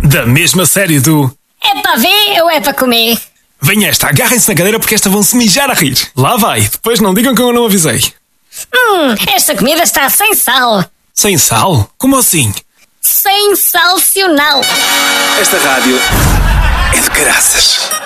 Da mesma série do... É para ver ou é para comer? Venha esta, agarrem-se na cadeira porque esta vão se mijar a rir. Lá vai, depois não digam que eu não avisei. Esta comida está sem sal. Sem sal? Como assim? Sensacional. Esta rádio é de caraças.